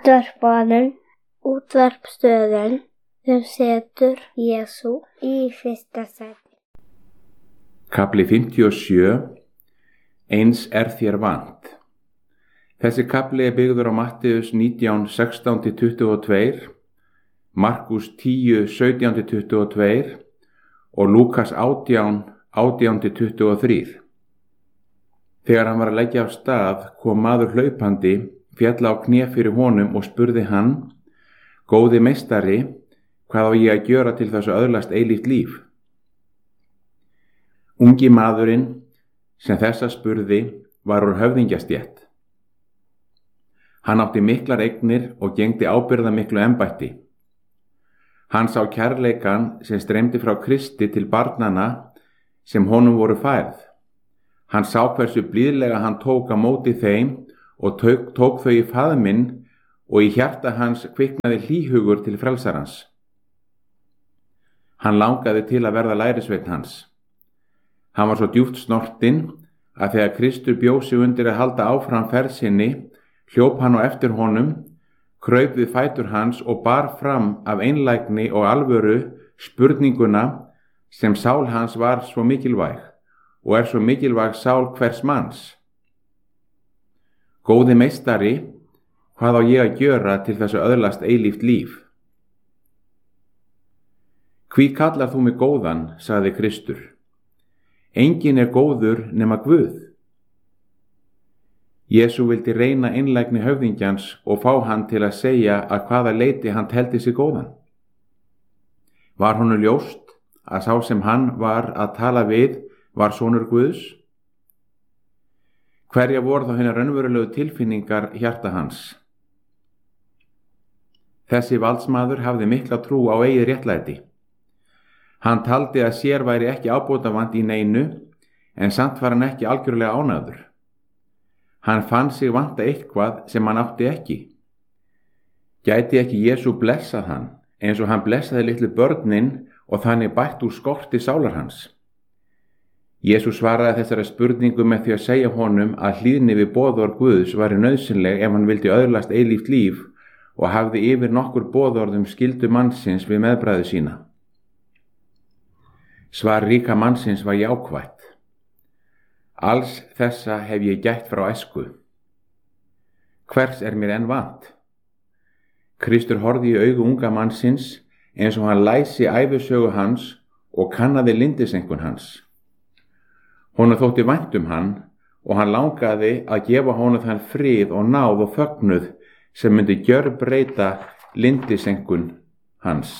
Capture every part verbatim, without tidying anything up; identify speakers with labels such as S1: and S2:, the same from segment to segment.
S1: Útvarpaðan, útvarpsstöðin sem setur Jesú í fyrsta sæti.
S2: Kafli fimmtíu og sjö. Eins er þér vant. Þessi kafli er byggður á Mattheus nítján, sextán til tuttugu og tvö, Markus tíu, sautján til tuttugu og tvö og Lúkas átján, átján til tuttugu og þrjú. Þegar hann var að leggja af stað kom maður hlaupandi, féll á kné fyrir honum og spurði hann: Góði meistari, hvað á ég að gjöra til þess að öðlast eilíft líf? Ungi maðurinn sem þessa spurði var úr höfðingjastétt. Hann átti miklar eignir og gegndi ábyrgðarmiklu embætti. Hann sá kærleikann sem streymdi frá Kristi til barnanna sem honum voru færð. Hann sá hversu blíðlega hann tók á móti þeim og tók, tók þau í faðminn og í hjarta hans kviknaði hlýhugur til frelsarans. Hann langaði til að verða lærisveinn hans. Hann var svo djúpt snortinn að þegar Kristur bjó sig undir að halda áfram ferð sinni, hljóp hann á eftir honum, kraup við fætur hans og bar fram af einlægni og alvöru spurninguna sem sál hans var svo mikilvæg og er svo mikilvæg sál hvers manns. Góði meistari, hvað á ég að gjöra til þess að öðlast eilíft líf? Hví kallar þú mig góðan, sagði Kristur. Enginn er góður nema Guð. Jesú vildi reyna einlægni höfðingjans og fá hann til að segja að hvaða leyti hann teldi sig góðan. Var honum ljóst að sá sem hann var að tala við var sonur Guðs? Hverja voru þá hinar raunverulegu tilfinningar hjarta hans? Þessi valdsmaður hafði mikla trú á eigið réttlæti. Hann taldi að sér væri ekki ábótavant í neinu, en samt var hann ekki algjörlega ánægður. Hann fann sig vanta eitthvað sem hann átti ekki. Gæti ekki Jesú blessað hann, eins og hann blessaði litlu börnin og þannig bætt úr skorti sálar hans? Jesú svaraði þessari spurningu með því að segja honum að hlýðni við boðorð Guðs væri nauðsynleg ef hann vildi öðlast eilíft líf og hafði yfir nokkur boðorðum skyldu mannsins við meðbræðu sína. Svar ríka mannsins var jákvætt. Alls þessa hef ég gætt frá æsku. Hvers er mér enn vant? Kristur horfði í augu unga mannsins eins og hann læsi ævisögu hans og kannaði lindisenkun hans. Honum þótti vænt um hann og hann langaði að gefa honum þann frið og náð og fögnuð sem myndi gjörbreyta lindisenkun hans.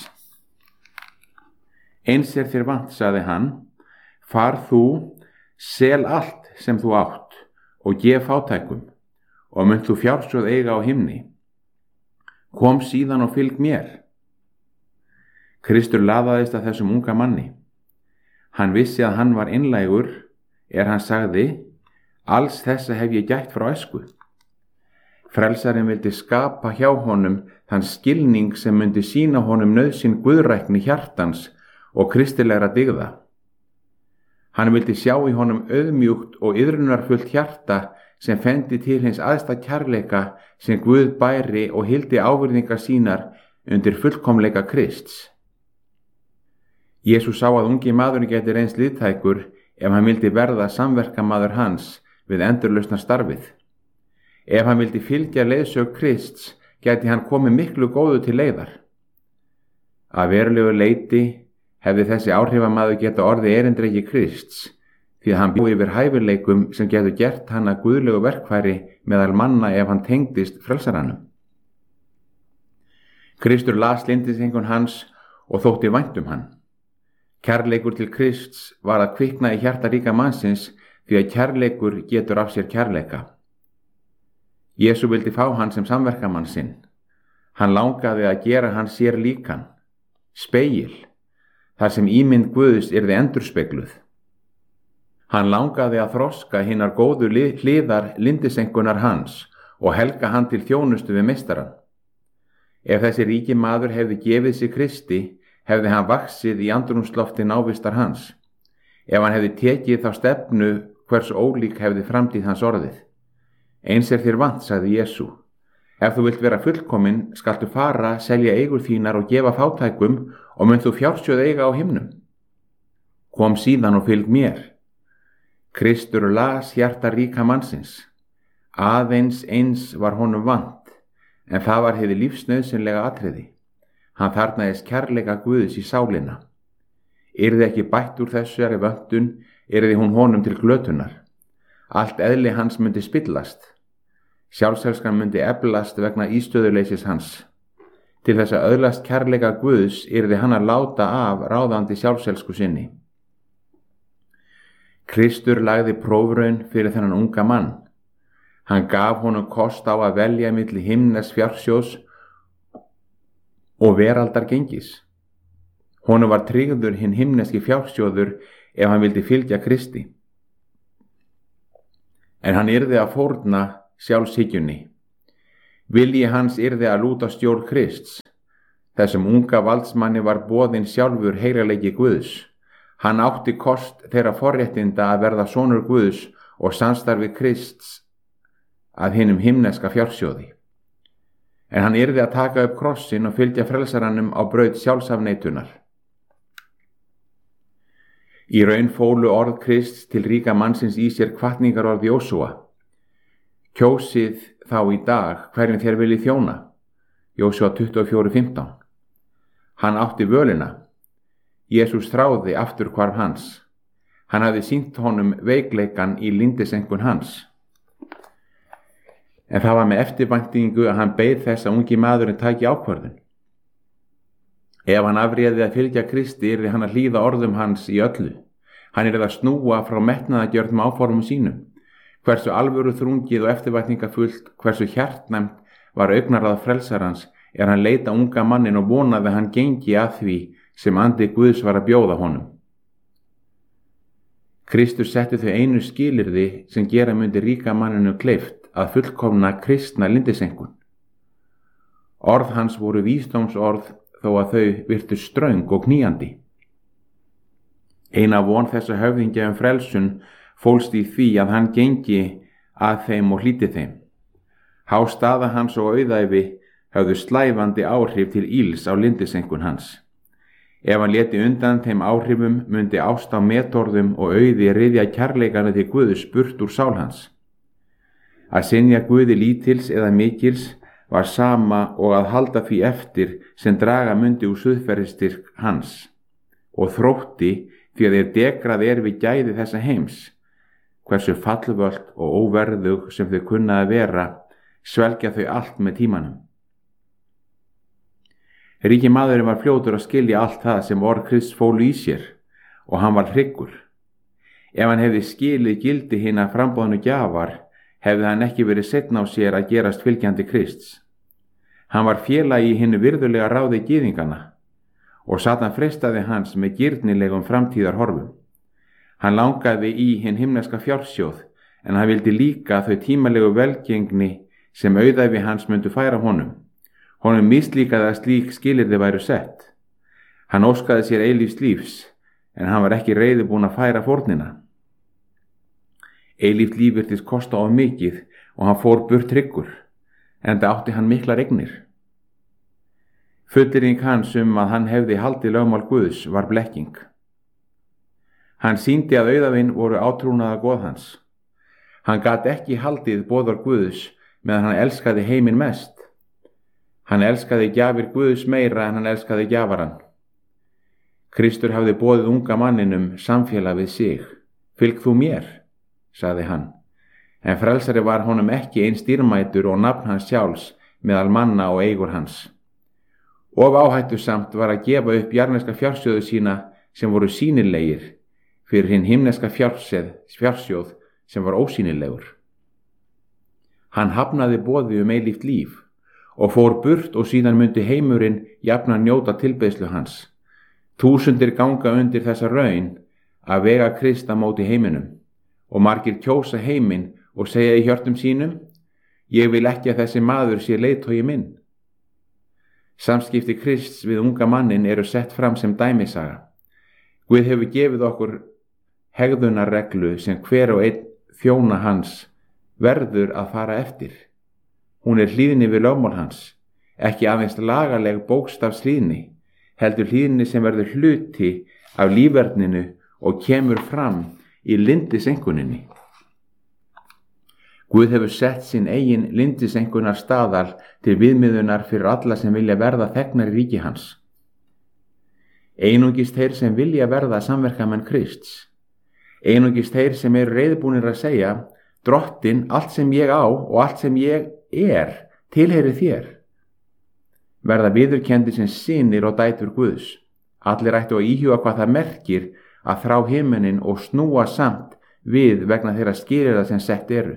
S2: Eins er þér vant, sagði hann, far þú, sel allt sem þú átt og gef fátækum og munt þú fjársjóð eiga á himni. Kom síðan og fylg mér. Kristur laðaðist að þessum unga manni. Hann vissi að hann var einlægur er hann sagði, alls þessa hef ég gætt frá æsku. Frelsarinn vildi skapa hjá honum þann skilning sem myndi sýna honum nauðsyn guðrækni hjartans og kristilegra dygða. Hann vildi sjá í honum auðmjúkt og iðrunarfullt hjarta sem fendi til hins æðsta kærleika sem Guð bæri og hildi ávirðingar sínar undir fullkomleika Krists. Jesú sá að ungi maðurinn gæti reynst liðtækur ef hann vildi verða samverkamaður hans við endurlausnar starfið. Ef hann vildi fylgja leiðsög Krists gæti hann komið miklu góðu til leiðar. Að verulegu leyti hefði þessi áhrifamaður geta orðið erindreki Krists, því að hann bjó yfir hæfileikum sem getur gert hann að guðlegu verkfæri meðal manna ef hann tengdist frelsaranum. Kristur las lindisenkun hans og þótti vænt um hann. Kærleikur til Krists var að kvikna í hjarta ríka mannsins því að kærleikur getur af sér kærleika. Jesú vildi fá hann sem samverkamann sinn. Hann langaði að gera hann sér líkan, spegil, þar sem ímynd Guðs yrði endurspegluð. Hann langaði að þroska hinar góðu hliðar lindisenkunar hans og helga hann til þjónustu við meistarann. Ef þessi ríki maður hefði gefið sig Kristi, hefði hann vaxið í andrúmslofti návistar hans. Ef hann hefði tekið þá stefnu hvers ólík hefði framtíð hans orðið. Eins er þér vant, sagði Jesú. Ef þú vilt vera fullkomin, skaltu fara, selja eigur þínar og gefa fátækum og munt þú fjársjóð eiga á himnum. Kom síðan og fylg mér. Kristur las hjarta ríka mannsins. Aðeins eins var honum vant, en það var hið lífsnauðsynlega atriði. Hann þarnaðist kærleika Guðs í sálina. Yrði ekki bætt úr þessari vöntun, yrði hún honum til glötunar. Allt eðli hans myndi spillast. Sjálfselskan myndi eflast vegna ístöðuleysis hans. Til þess að öðlast kærleika Guðs yrði hann að láta af ráðandi sjálfselsku sinni. Kristur lagði prófraun fyrir þennan unga mann. Hann gaf honum kost á að velja milli himnes fjársjóðs og veraldar gengis. Honum var tryggður hinn himneski fjársjóður ef hann vildi fylgja Kristi. En hann yrði að fórna sjálfshyggjunni. Vilji hans yrði að lúta stjórn Krists. Þessum unga valdsmanni var boðinn sjálfur heilagleiki Guðs. Hann átti kost þeirra forréttinda að verða sonur Guðs og samstarfi Krists að hinum himneska fjársjóði. En hann yrði að taka upp krossin og fylgja frelsarannum á braut sjálfsafneitunar. Í raun fólu orð Krists til ríka mannsins í sér hvatningarorð Jósúa. Kjósið þá í dag hverjum þér viljið þjóna. Jósúa tuttugu og fjögur fimmtán. Hann átti völina. Jesús þráði afturhvarf hans. Hann hafði sýnt honum veikleikan í lindisenkun hans. En það var með eftirvæntingu að hann beið þess að ungi maðurinn tæki ákvörðun. Ef hann afréði að fylgja Kristi yrði hann að hlýða orðum hans í öllu. Hann yrði að snúa frá metnaðargjörnum áformum sínum. Hversu alvöru þrungið og eftirvæntingafullt, hversu hjartnæmt var augnarráð frelsarans er hann leita unga mannin og vonaði að hann gengi að því sem andi Guðs var að bjóða honum. Kristus setti þau einu skilyrði sem gera myndi ríka manninu kleift að fullkomna kristna lindisenkun. Orð hans voru vísdómsorð þó að þau virtu ströng og knýjandi. Eina von þessa höfðingja um frelsun fólst í því að hann gengi að þeim og hlíti þeim. Há staða hans og auðæfi höfðu slæfandi áhrif til íls á lindisenkun hans. Ef hann léti undan þeim áhrifum myndi ást á metorðum og auði ryðja kærleikana til Guðs burt úr sál hans. Að synja Guði lítils eða mikils var sama og að halda því eftir sem draga myndi úr suðferðistyrk hans og þrótti því að þeir degrað er við gæði þessa heims. Hversu fallvöld og óverðug sem þau kunna að vera, svelgja þau allt með tímanum. Ríki maðurinn var fljótur að skilja allt það sem orð Krists fólu í sér og hann var hryggur. Ef hann hefði skilið gildi hinna frambóðnu gjafar, hefði hann ekki verið seinna á sér að gerast fylgjandi Krists. Hann var félagi í hinnu virðulega ráði gyðingana og Satan freistaði hans með girnilegum framtíðarhorfum. Hann langaði í hinn himneska fjársjóð en hann vildi líka þau tímalegu velgengni sem auðæfi hans myndu færa honum. Honum mislíkaði að slík skilyrði væru sett. Hann óskaði sér eilífs lífs en hann var ekki reiðubúinn að færa fórnina. Eilíft líf virtist kosta of mikið og hann fór burt tryggur, enda átti hann miklar eignir. Fullyrðing hans um að hann hefði haldið lögmál Guðs var blekking. Hann sýndi að auðæfin voru átrúnaða goð hans. Hann gat ekki haldið boðor Guðs meðan hann elskaði heiminn mest. Hann elskaði gjafir Guðs meira en hann elskaði gjafarann. Kristur hafði boðið unga manninum samfélag við sig. Fylg þú mér, sagði hann, en frelsari var honum ekki eins dýrmætur og nafn hans sjálfs meðal manna og eigur hans. Of áhættusamt var að gefa upp jarneska fjársjóðu sína sem voru sýnilegir fyrir hinn himneska fjársjóð sem var ósýnilegur. Hann hafnaði boði um eilíft líf og fór burt og síðan myndi heimurinn jafna njóta tilbeiðslu hans. Þúsundir ganga undir þessa raun að vega Krist á móti heiminum og margir kjósa heiminn og segja í hjörtum sínum: ég vil ekki að þessi maður sé leiðtogi minn. Samskipti Krists við unga mannin eru sett fram sem dæmisaga. Guð hefur gefið okkur hegðunarreglu sem hver og einn þjóna hans verður að fara eftir. Hún er hlýðni við lögmál hans, ekki aðeins lagaleg bókstafshlýðni, heldur hlýðni sem verður hluti af líferninu og kemur fram í lindisenkuninni. Guð hefur sett sinn eigin lindisenkunar staðal til viðmiðunar fyrir alla sem vilja verða þegnar í ríki hans. Einungis þeir sem vilja verða samverkamenn Krists. Einungis þeir sem eru reiðubúnir að segja, Drottinn, allt sem ég á og allt sem ég er, tilheyrir þér. Verða viðurkenndi sem synir og dætur Guðs. Allir ættu að íhuga hvað það merkir að þrá himinin og snúa samt við vegna þeirra skilyrða sem sett eru.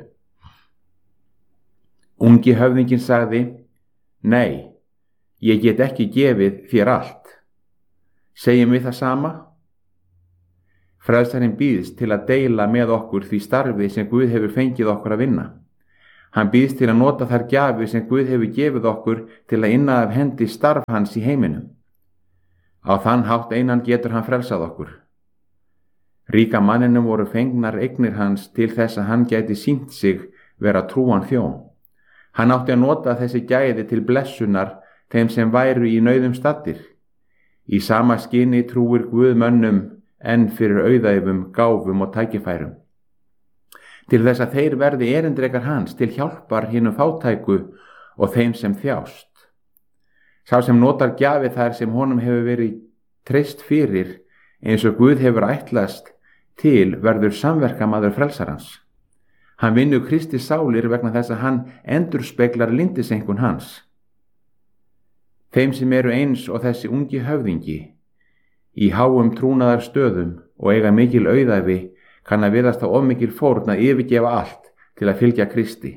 S2: Ungi höfðinginn sagði, nei, ég get ekki gefið þér allt. Segjum við það sama? Frelsarinn býðst til að deila með okkur því starfi sem Guð hefur fengið okkur að vinna. Hann býðst til að nota þær gjafir sem Guð hefur gefið okkur til að inna af hendi starf hans í heiminum. Á þann hátt einan getur hann frelsað okkur. Ríka manninum voru fengnar eignir hans til þess að hann gæti sýnt sig vera trúan þjón. Hann átti að nota þessi gæði til blessunar þeim sem væru í nauðum staddir. Í sama skyni trúir Guð mönnum enn fyrir auðæfum, gáfum og tækifærum. Til þess að þeir verði erindrekar hans til hjálpar hinum fátæku og þeim sem þjást. Sá sem notar gjafi þær sem honum hefur verið treyst fyrir, eins og Guð hefur ætlast til, verður samverkamaður frelsarans. Hann vinnur Kristi sálir vegna þess að hann endurspeglar lindisenkun hans. Þeim sem eru eins og þessi ungi höfðingi, í háum trúnaðar stöðum og eiga mikil auðæfi, kann að virðast á of mikil fórn að yfirgefa allt til að fylgja Kristi.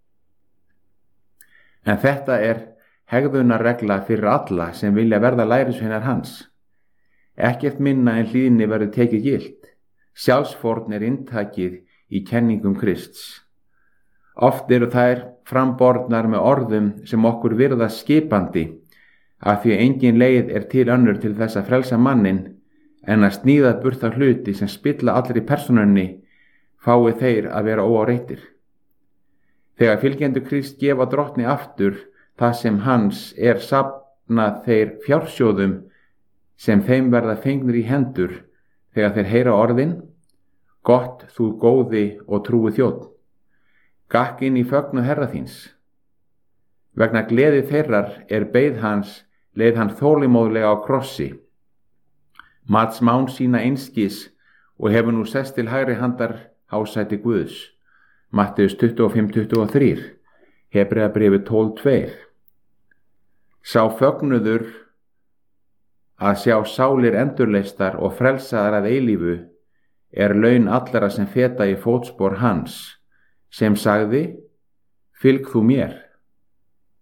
S2: En þetta er hegðunarregla fyrir alla sem vilja verða lærisveinar hans. Ekkert minna en hlýðni verður tekið gilt. Sjálfsfórn er inntakið í kenningum Krists. Oft eru þær framborðnar með orðum sem okkur virðast skipandi, af því að engin leið er til önnur til þess að frelsa mannin en að sníða burt á hluti sem spilla allri persónunni, fái þeir að vera óáreittir. Þegar fylgjendur Krist gefa Drottni aftur það sem hans er safnað þeir fjársjóðum sem þeim verða fengnir í hendur þegar þeir heyra orðin, gott þú góði og trúi þjónn, gakk inn í fögnuð Herra þíns. Vegna gleði þeirrar er beið hans, leið hann þólimóðlega á krossi, mat smán sína einskis og hefur nú sest til hægri handar hásæti Guðs. Matteus tuttugu og fimm tuttugu og þrjú, Hebreabréfið tólf tvö. Sá fögnuður að sjá sálir endurleistar og frelsaðar að eilífu er laun allara sem feta í fótspor hans, sem sagði, fylg þú mér.